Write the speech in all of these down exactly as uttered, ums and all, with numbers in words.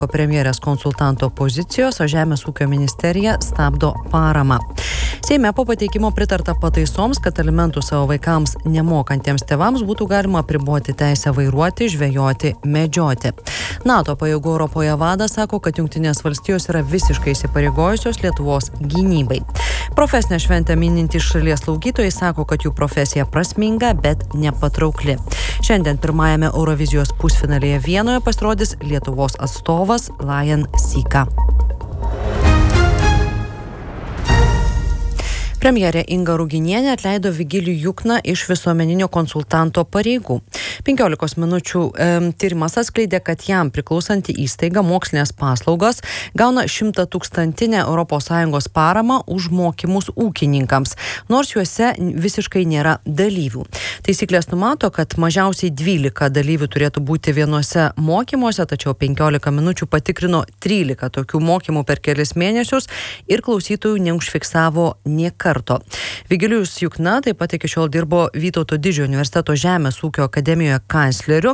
premjerės konsultanto pozicijos, o Žemės ūkio ministerija stabdo paramą. Seime po pateikimo pritarta pataisoms, kad alimentų savo vaikams nemokantiems tėvams būtų galima apriboti teisę vairuoti, žvejoti, medžioti. NATO pajėgų Europoje vadas sako, kad Jungtinės valstijos yra visiškai įsipareigojusios Lietuvos gynybai. Profesinę šventę minintys šalies slaugytojai sako, kad jų profesija prasminga, bet nepatraukli. Šiandien pirmajame Eurovizijos pusfinalyje Vienoje pasirodys Lietuvos atstovas Lion Sika. Premjerė Inga Ruginienė atleido Vigilijų Jukną iš visuomeninio konsultanto pareigų. penkiolikos minučių e, tyrimas atskleidė, kad jam priklausanti įstaiga mokslinės paslaugos gauna šimtatūkstantinę Europos Sąjungos paramą už mokymus ūkininkams, nors juose visiškai nėra dalyvių. Taisyklės numato, kad mažiausiai dvylika dalyvių turėtų būti vienuose mokymuose, tačiau penkiolika minučių patikrino trylika tokių mokymų per kelis mėnesius ir klausytojų neužfiksavo nė karto. Vigilijus Jukna taip pat iki šiol dirbo Vytauto Didžiojo universiteto Žemės ūkio akademijoje kancleriu.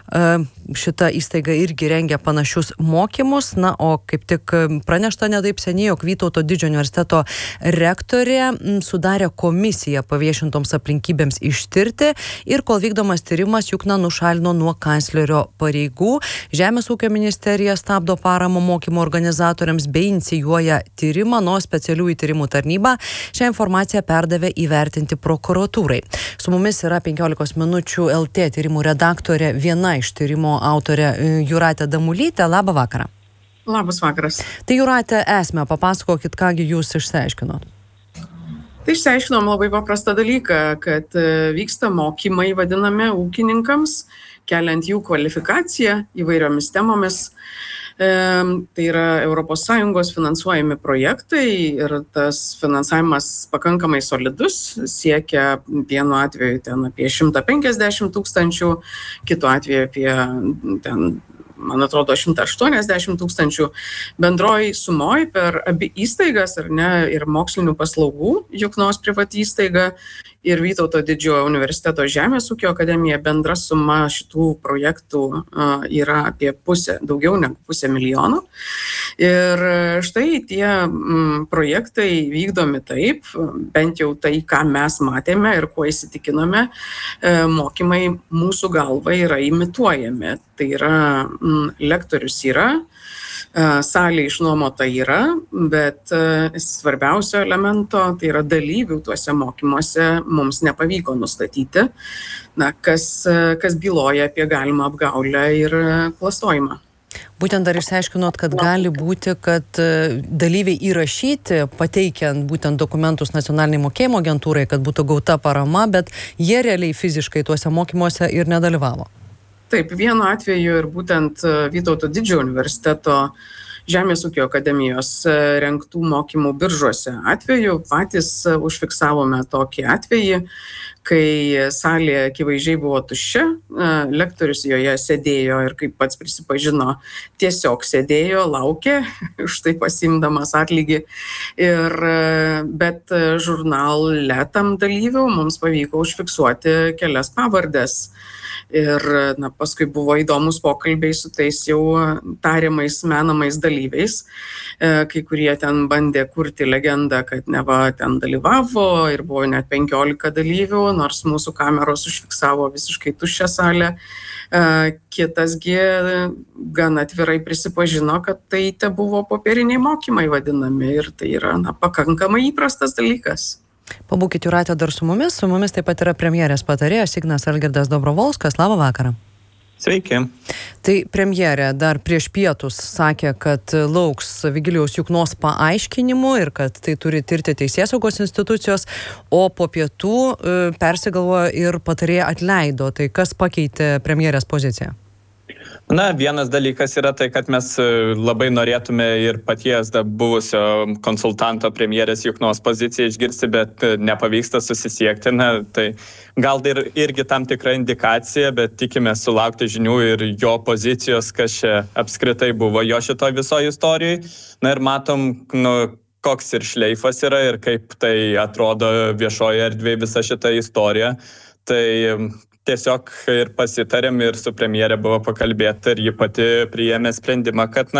Šita įstaiga irgi rengia panašius mokymus, na, o kaip tik pranešta netaip seniai, jog Vytauto Didžiojo universiteto rektorė sudarė komisiją paviešintoms aplinkybėms ištirti ir kol vykdomas tyrimas Jukna nušalino nuo kanclerio pareigų. Žemės ūkio ministerija stabdo paramą mokymo organizatoriams bei inicijuoja tyrimą, nuo specialiųjų tyrimų tarnyba šią informaciją perdavė įvertinti prokuratūrai. Su mumis yra penkiolikos minučių L T tyrimų redaktorė, viena iš tyrimo autorė Jūratė Damulytė. Labą vakarą. Labas vakaras. Tai Jūratė, esmę papasakokit, kągi jūs išsiaiškinot. Tai išsiaiškinom labai paprastą dalyką, kad vyksta mokymai vadinami ūkininkams, keliant jų kvalifikaciją įvairiomis temomis. E, tai yra Europos Sąjungos finansuojami projektai ir tas finansavimas pakankamai solidus, siekia vienu atveju ten apie šimtą penkiasdešimt tūkstančių, kitu atveju apie ten, man atrodo, šimtą aštuoniasdešimt tūkstančių. Bendroji sumoj per abi įstaigas, ar ne, ir mokslinių paslaugų Juknos privati įstaiga ir Vytauto Didžiojo universiteto Žemės ūkio akademija, bendra suma šitų projektų uh, yra apie pusę, daugiau negu pusę milijono. Ir štai tie mm, projektai vykdomi taip, bent jau tai, ką mes matėme ir kuo įsitikinome, e, mokymai mūsų galva yra imituojami. Tai yra, mm, lektorius yra, e, salė išnuomota yra, bet e, svarbiausio elemento, tai yra dalyvių tuose mokymuose, mums nepavyko nustatyti, na, kas, kas byloja apie galimą apgaulę ir klastojimą. Būtent dar išsiaiškinot, kad gali būti, kad dalyviai įrašyti, pateikiant būtent dokumentus nacionaliniai mokėjimo agentūrai, kad būtų gauta parama, bet jie realiai fiziškai tuose mokymuose ir nedalyvavo. Taip, vienu atveju ir būtent Vytauto Didžiojo universiteto Žemės ūkio akademijos rengtų mokymų biržuose atveju patys užfiksavome tokį atvejį, kai salė akivaizdžiai buvo tuščia, lektorius joje sėdėjo ir, kaip pats prisipažino, tiesiog sėdėjo, laukė, už tai pasiimdamas atlygį. Ir, bet žurnale tam dalyvių mums pavyko užfiksuoti kelias pavardes. Ir na, paskui buvo įdomus pokalbiai su tais jau tariamais, menamais dalyviais, kai kurie ten bandė kurti legendą, kad neva ten dalyvavo ir buvo net penkiolika dalyvių, nors mūsų kameros užfiksavo visiškai tuščią salę. Kitasgi gan atvirai prisipažino, kad tai te buvo popieriniai mokymai vadinami ir tai yra na, pakankamai įprastas dalykas. Pabūkit, Jūratė, dar su mumis. Su mumis taip pat yra premjerės patarėjas Ignas Algirdas Dobrovolskas. Labą vakarą. Sveiki. Tai premjerė dar prieš pietus sakė, kad lauks Vigilijaus Juknos paaiškinimų ir kad tai turi tirti teisėsaugos institucijos, o po pietų e, persigalvojo ir patarėja atleido. Tai kas pakeitė premjerės poziciją? Na, vienas dalykas yra tai, kad mes labai norėtume ir paties buvusio konsultanto premjerės Juknos poziciją išgirsti, bet nepavyksta susisiekti. Na, tai gal ir, irgi tam tikra indikacija, bet tikime sulaukti žinių ir jo pozicijos, kas čia apskritai buvo jo šitoj visoje istorijoje. Na ir matom, nu, koks ir šleifas yra ir kaip tai atrodo viešoje erdvėje visa šita istorija. Tai tiesiog ir pasitarėm ir su premjere buvo pakalbėta ir ji pati priėmė sprendimą, kad na,